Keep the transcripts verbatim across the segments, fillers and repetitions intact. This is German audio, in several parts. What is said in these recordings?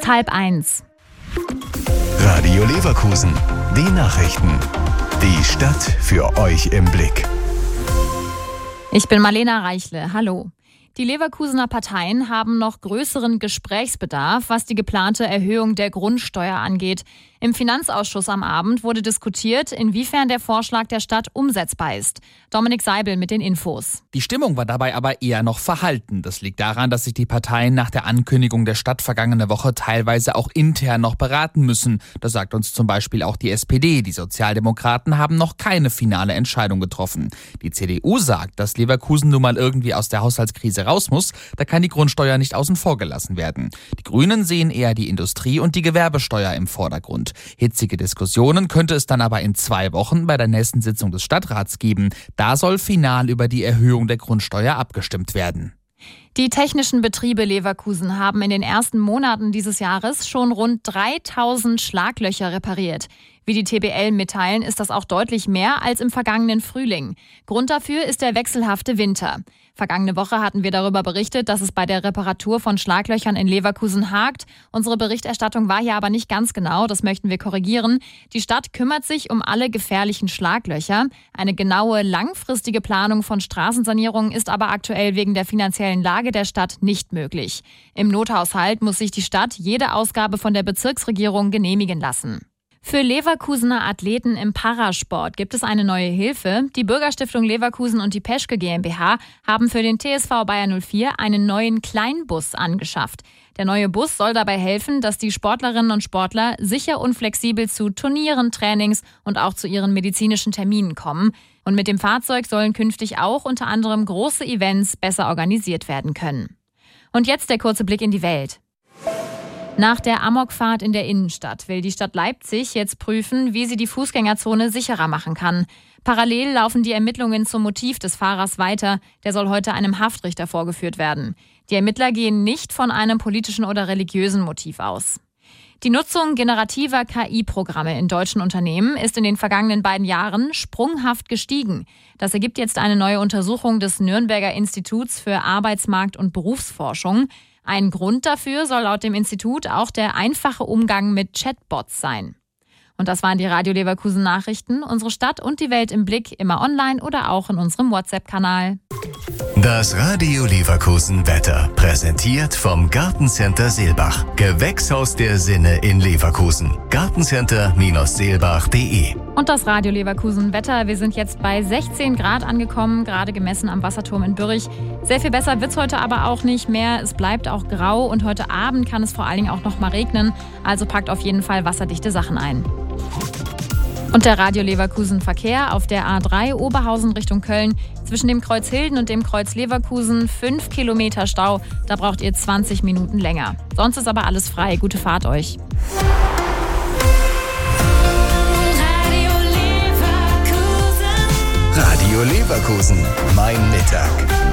halb eins. Radio Leverkusen, die Nachrichten. Die Stadt für euch im Blick. Ich bin Marlena Reichle. Hallo. Die Leverkusener Parteien haben noch größeren Gesprächsbedarf, was die geplante Erhöhung der Grundsteuer angeht. Im Finanzausschuss am Abend wurde diskutiert, inwiefern der Vorschlag der Stadt umsetzbar ist. Dominik Seibel mit den Infos. Die Stimmung war dabei aber eher noch verhalten. Das liegt daran, dass sich die Parteien nach der Ankündigung der Stadt vergangene Woche teilweise auch intern noch beraten müssen. Das sagt uns zum Beispiel auch die S P D. Die Sozialdemokraten haben noch keine finale Entscheidung getroffen. Die C D U sagt, dass Leverkusen nun mal irgendwie aus der Haushaltskrise raus muss. Da kann die Grundsteuer nicht außen vor gelassen werden. Die Grünen sehen eher die Industrie- und die Gewerbesteuer im Vordergrund. Hitzige Diskussionen könnte es dann aber in zwei Wochen bei der nächsten Sitzung des Stadtrats geben. Da soll final über die Erhöhung der Grundsteuer abgestimmt werden. Die technischen Betriebe Leverkusen haben in den ersten Monaten dieses Jahres schon rund dreitausend Schlaglöcher repariert. Wie die T B L mitteilen, ist das auch deutlich mehr als im vergangenen Frühling. Grund dafür ist der wechselhafte Winter. Vergangene Woche hatten wir darüber berichtet, dass es bei der Reparatur von Schlaglöchern in Leverkusen hakt. Unsere Berichterstattung war hier aber nicht ganz genau, das möchten wir korrigieren. Die Stadt kümmert sich um alle gefährlichen Schlaglöcher. Eine genaue, langfristige Planung von Straßensanierungen ist aber aktuell wegen der finanziellen Lage der Stadt nicht möglich. Im Nothaushalt muss sich die Stadt jede Ausgabe von der Bezirksregierung genehmigen lassen. Für Leverkusener Athleten im Parasport gibt es eine neue Hilfe. Die Bürgerstiftung Leverkusen und die Peschke GmbH haben für den T S V Bayer null vier einen neuen Kleinbus angeschafft. Der neue Bus soll dabei helfen, dass die Sportlerinnen und Sportler sicher und flexibel zu Turnieren, Trainings und auch zu ihren medizinischen Terminen kommen. Und mit dem Fahrzeug sollen künftig auch unter anderem große Events besser organisiert werden können. Und jetzt der kurze Blick in die Welt. Nach der Amokfahrt in der Innenstadt will die Stadt Leipzig jetzt prüfen, wie sie die Fußgängerzone sicherer machen kann. Parallel laufen die Ermittlungen zum Motiv des Fahrers weiter. Der soll heute einem Haftrichter vorgeführt werden. Die Ermittler gehen nicht von einem politischen oder religiösen Motiv aus. Die Nutzung generativer K I-Programme in deutschen Unternehmen ist in den vergangenen beiden Jahren sprunghaft gestiegen. Das ergibt jetzt eine neue Untersuchung des Nürnberger Instituts für Arbeitsmarkt- und Berufsforschung. Ein Grund dafür soll laut dem Institut auch der einfache Umgang mit Chatbots sein. Und das waren die Radio Leverkusen Nachrichten. Unsere Stadt und die Welt im Blick, immer online oder auch in unserem WhatsApp-Kanal. Das Radio Leverkusen Wetter, präsentiert vom Gartencenter Seelbach. Gewächshaus der Sinne in Leverkusen. gartencenter Seelbach punkt de. Und das Radio Leverkusen Wetter. Wir sind jetzt bei sechzehn Grad angekommen, gerade gemessen am Wasserturm in Bürrich. Sehr viel besser wird's heute aber auch nicht mehr. Es bleibt auch grau und heute Abend kann es vor allen Dingen auch noch mal regnen. Also packt auf jeden Fall wasserdichte Sachen ein. Und der Radio Leverkusen Verkehr auf der A drei Oberhausen Richtung Köln. Zwischen dem Kreuz Hilden und dem Kreuz Leverkusen fünf Kilometer Stau. Da braucht ihr zwanzig Minuten länger. Sonst ist aber alles frei. Gute Fahrt euch. Radio Leverkusen, mein Mittag.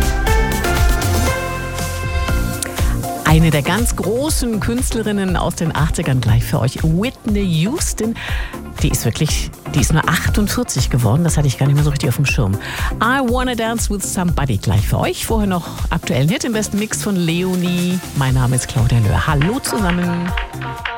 Eine der ganz großen Künstlerinnen aus den achtzigern gleich für euch, Whitney Houston. Die ist wirklich, die ist nur achtundvierzig geworden, das hatte ich gar nicht mehr so richtig auf dem Schirm. I Wanna Dance with Somebody gleich für euch. Vorher noch aktuellen Hit im besten Mix von Leonie. Mein Name ist Claudia Löhr. Hallo zusammen.